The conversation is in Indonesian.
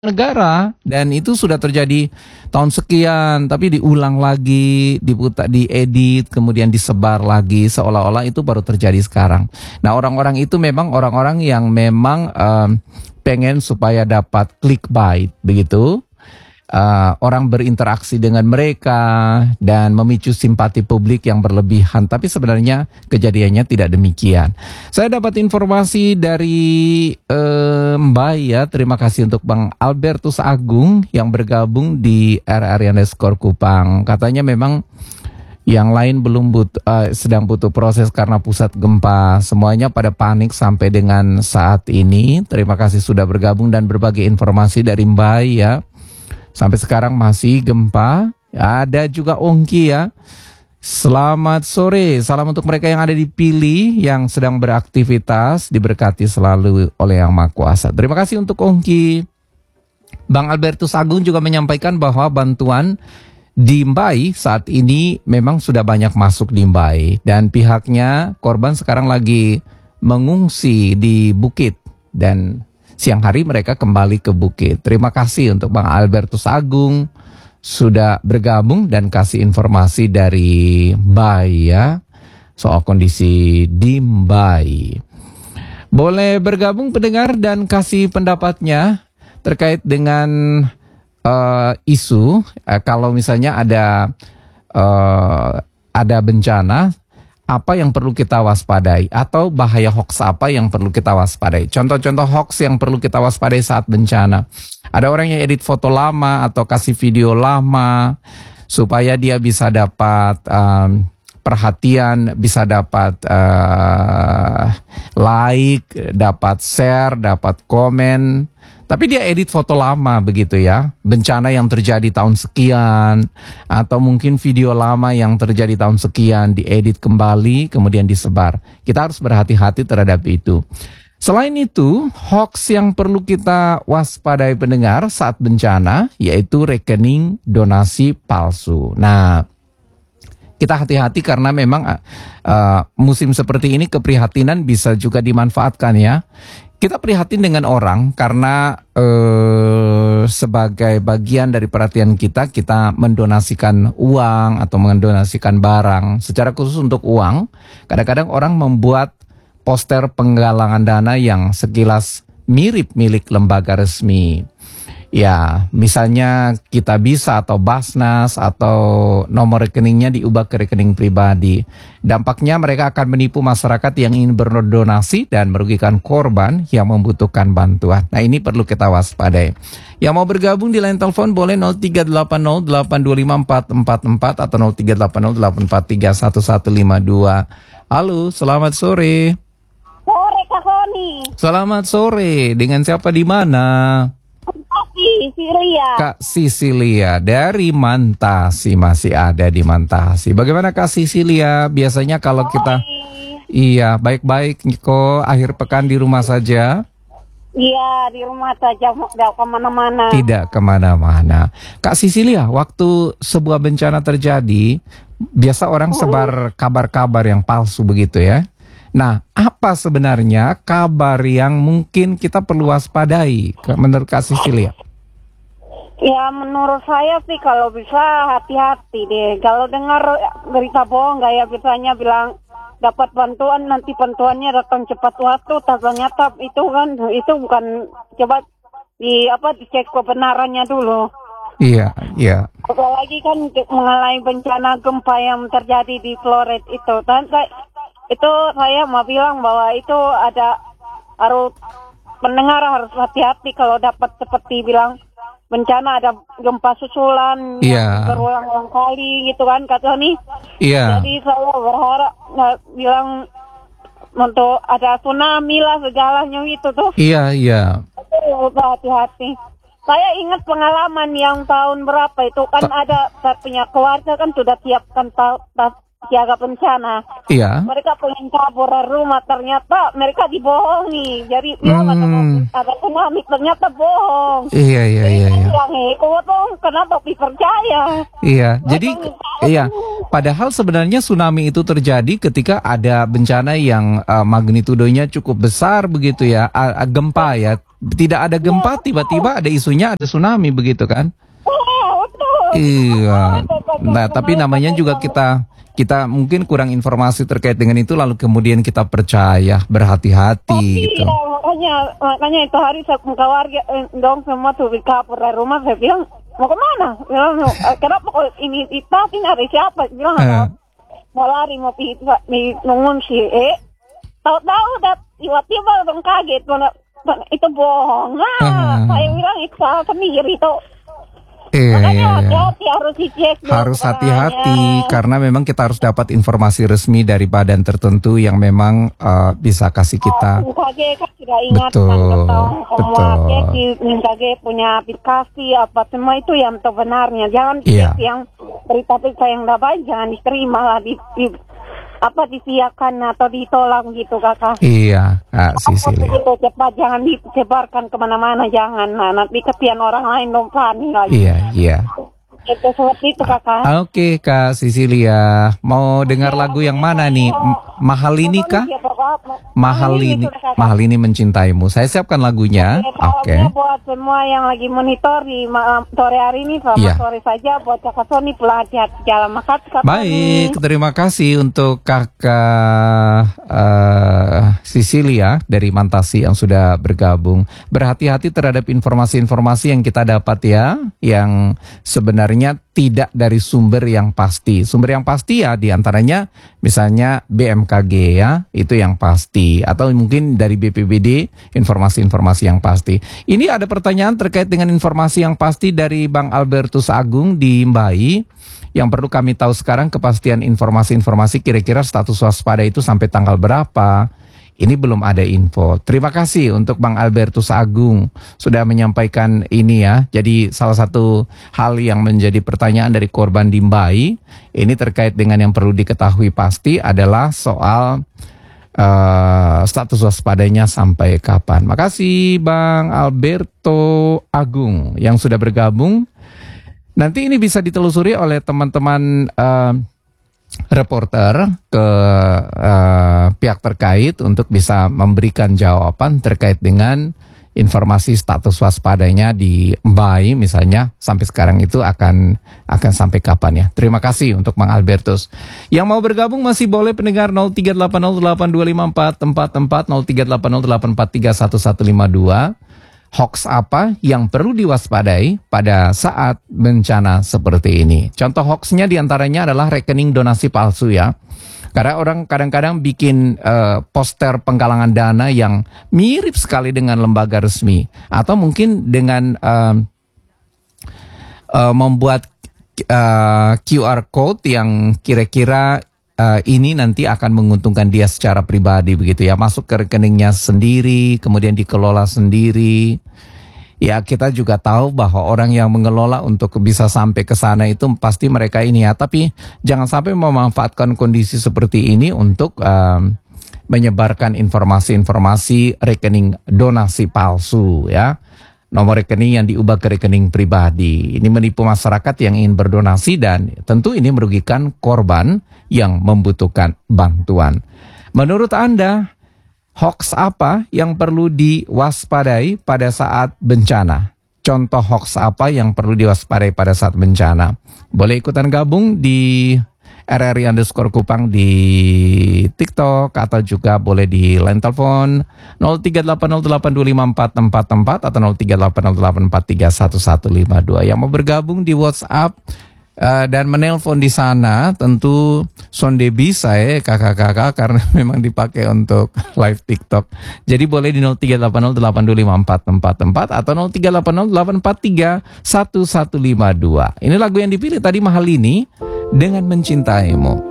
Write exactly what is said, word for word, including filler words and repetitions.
negara, dan itu sudah terjadi tahun sekian, tapi diulang lagi, diputar, diedit, kemudian disebar lagi seolah-olah itu baru terjadi sekarang. Nah, orang-orang itu memang orang-orang yang memang um, pengen supaya dapat clickbait, begitu. Uh, orang berinteraksi dengan mereka dan memicu simpati publik yang berlebihan, tapi sebenarnya kejadiannya tidak demikian. Saya dapat informasi dari uh, Mbak ya, terima kasih untuk Bang Albertus Agung yang bergabung di R R underscore Kupang. Katanya memang yang lain belum but, uh, sedang butuh proses karena pusat gempa. Semuanya pada panik sampai dengan saat ini. Terima kasih sudah bergabung dan berbagi informasi dari Mbak ya. Sampai sekarang masih gempa. Ada juga Ongki ya. Selamat sore. Salam untuk mereka yang ada di Pili, yang sedang beraktivitas. Diberkati selalu oleh Yang Maha Kuasa. Terima kasih untuk Ongki. Bang Albertus Agung juga menyampaikan bahwa bantuan di Mbai saat ini memang sudah banyak masuk di Mbai. Dan pihaknya korban sekarang lagi mengungsi di bukit. Dan siang hari mereka kembali ke bukit. Terima kasih untuk Bang Albertus Agung sudah bergabung dan kasih informasi dari Mbai ya, soal kondisi di Mbai. Boleh bergabung pendengar dan kasih pendapatnya terkait dengan uh, isu uh, kalau misalnya ada uh, ada bencana, apa yang perlu kita waspadai, atau bahaya hoax apa yang perlu kita waspadai. Contoh-contoh hoax yang perlu kita waspadai saat bencana. Ada orang yang edit foto lama atau kasih video lama supaya dia bisa dapat um, perhatian, bisa dapat uh, like, dapat share, dapat komen. Tapi dia edit foto lama begitu ya, bencana yang terjadi tahun sekian, atau mungkin video lama yang terjadi tahun sekian, diedit kembali, kemudian disebar. Kita harus berhati-hati terhadap itu. Selain itu, hoax yang perlu kita waspadai pendengar saat bencana, yaitu rekening donasi palsu. Nah, kita hati-hati karena memang uh, musim seperti ini keprihatinan bisa juga dimanfaatkan ya. Kita prihatin dengan orang karena eh, sebagai bagian dari perhatian kita, kita mendonasikan uang atau mendonasikan barang. Secara khusus untuk uang, kadang-kadang orang membuat poster penggalangan dana yang sekilas mirip milik lembaga resmi. Ya, misalnya Kita Bisa atau Basnas atau nomor rekeningnya diubah ke rekening pribadi. Dampaknya mereka akan menipu masyarakat yang ingin berdonasi dan merugikan korban yang membutuhkan bantuan. Nah, ini perlu kita waspadai. Yang mau bergabung di line telepon boleh nol tiga delapan nol delapan dua lima empat empat empat atau nol tiga delapan nol delapan empat tiga satu satu lima dua. Halo, selamat sore. Sore Kak Sony. Selamat sore. Dengan siapa di mana? Sisilia. Kak Sisilia dari Mantasi, masih ada di Mantasi. Bagaimana Kak Sisilia? Biasanya kalau kita iya baik-baik Niko, akhir pekan di rumah saja. Iya, di rumah saja, tidak kemana-mana. Tidak kemana-mana. Kak Sisilia, waktu sebuah bencana terjadi, biasa orang sebar kabar-kabar yang palsu begitu ya. Nah, apa sebenarnya kabar yang mungkin kita perlu waspadai menurut Kak Sisilia? Ya, menurut saya sih kalau bisa hati-hati deh. Kalau dengar berita bohong kayak biasanya bilang dapat bantuan, nanti bantuannya datang cepat waktu, ternyata itu kan itu bukan, coba di apa dicek kebenarannya dulu. Iya, iya. Apalagi kan mengalami bencana gempa yang terjadi di Flores itu. Dan itu saya mau bilang bahwa itu ada harus pendengar harus hati-hati kalau dapat seperti bilang bencana ada gempa susulan yeah. yang berulang-ulang kali gitu kan Kak Tony. Iya. Jadi saya berharap nggak bilang untuk ada tsunami lah segalanya itu tuh. Iya, iya. Hati-hati. Saya ingat pengalaman yang tahun berapa itu kan Ta ada saya punya keluarga kan sudah siapkan siaga bencana. Iya. Mereka pengen kabur dari rumah, ternyata mereka dibohongi. Jadi hmm. ya, ada tsunami, ternyata bohong. Iya, iya, iya. iya. Yang ikut dong, kenapa dipercaya? Iya, jadi iya. Padahal sebenarnya tsunami itu terjadi ketika ada bencana yang uh, magnitudonya cukup besar begitu ya, uh, gempa ya. tidak ada gempa, tiba-tiba ada isunya ada tsunami begitu kan? Oh, betul. Iya. Nah, tapi namanya juga kita kita mungkin kurang informasi terkait dengan itu, lalu kemudian kita percaya, berhati-hati gitu. Iya, makanya makanya itu hari saya muka warga eh, dong semua tuh kabur dari rumah, saya bilang mau kemana? Bilang "Eh, kenapa kok ini itu ini hari siapa? Bilang Eh. mau lari mau pi pi mengungsi. Eh, tahu-tahu dat tiba-tiba dong kaget, mana itu bohong. Nah, Ah. saya bilang itu salah sendiri itu. Iya, Makanya iya, iya. hati-hati harus dicek. dulu Harus hati-hati kebenarannya. karena memang kita harus dapat informasi resmi dari badan tertentu yang memang eh, bisa kasih kita. B M K G kan sudah ingatkan Betul, tentang semua betul. cek di B M K G punya aplikasi apa semua itu yang sebenarnya. Jangan Iya. cek yang berita-berita yang tidak baik jangan diterima lah di, di apa disiakan atau ditolak gitu kakak. Iya, Kak Sisili. Itu cepat jangan disebarkan kemana-mana jangan. Nah, nanti kesian orang lain dong panik lagi. Iya, iya. Itu seperti itu kakak. Oke, Kak Sisilia, mau dengar lagu yang mana nih? M- Mahal ini kah? Mahal ini, mahal ini mencintaimu. Saya siapkan lagunya. Oke. Oke. Buat semua yang lagi monitor di ma- sore hari ini, selamat Iya. sore saja buat Kakak Sony, pulang hati-hati jalan makan. Kakak Baik, Sony. terima kasih untuk Kakak eh, Sisilia dari Mantasi yang sudah bergabung. Berhati-hati terhadap informasi-informasi yang kita dapat ya, yang sebenarnya tidak dari sumber yang pasti. Sumber yang pasti ya diantaranya misalnya B M K G ya, itu yang pasti. Atau mungkin dari B P B D, informasi-informasi yang pasti. Ini ada pertanyaan terkait dengan informasi yang pasti dari Bang Albertus Agung di Mbai. Yang perlu kami tahu sekarang kepastian informasi-informasi kira-kira status waspada itu sampai tanggal berapa. Ini belum ada info. Terima kasih untuk Bang Albertus Agung sudah menyampaikan ini ya. Jadi salah satu hal yang menjadi pertanyaan dari korban di Mbai ini terkait dengan yang perlu diketahui pasti adalah soal uh, status waspadanya sampai kapan. Makasih Bang Alberto Agung yang sudah bergabung. Nanti ini bisa ditelusuri oleh teman-teman uh, reporter ke uh, pihak terkait untuk bisa memberikan jawaban terkait dengan informasi status waspadanya di Mbai misalnya sampai sekarang itu akan akan sampai kapan ya. Terima kasih untuk Bang Albertus. Yang mau bergabung masih boleh pendengar nol tiga delapan nol delapan dua lima empat empat empat nol tiga delapan nol delapan empat tiga satu satu lima dua. Hoax apa yang perlu diwaspadai pada saat bencana seperti ini? Contoh hoaxnya diantaranya adalah rekening donasi palsu ya. Karena orang kadang-kadang bikin uh, poster penggalangan dana yang mirip sekali dengan lembaga resmi. Atau mungkin dengan uh, uh, membuat uh, Q R code yang kira-kira Uh, ini nanti akan menguntungkan dia secara pribadi begitu ya, masuk ke rekeningnya sendiri, kemudian dikelola sendiri. Ya kita juga tahu bahwa orang yang mengelola untuk bisa sampai ke sana itu pasti mereka ini ya, tapi jangan sampai memanfaatkan kondisi seperti ini untuk um, menyebarkan informasi-informasi rekening donasi palsu ya. Nomor rekening yang diubah ke rekening pribadi. Ini menipu masyarakat yang ingin berdonasi dan tentu ini merugikan korban yang membutuhkan bantuan. Menurut Anda, hoax apa yang perlu diwaspadai pada saat bencana? Contoh hoax apa yang perlu diwaspadai pada saat bencana? Boleh ikutan gabung di R R I underscore Kupang di TikTok atau juga boleh di line telepon nol tiga delapan nol delapan dua lima empat empat empat atau nol tiga delapan nol delapan empat tiga satu satu lima dua. Yang mau bergabung di WhatsApp uh, dan menelpon di sana tentu sonde bisa ya kakak-kakak karena memang dipakai untuk live TikTok. Jadi boleh di nol tiga delapan nol delapan dua lima empat empat empat atau nol tiga delapan nol delapan empat tiga satu satu lima dua. Ini lagu yang dipilih tadi Mahal Ini dengan Mencintaimu.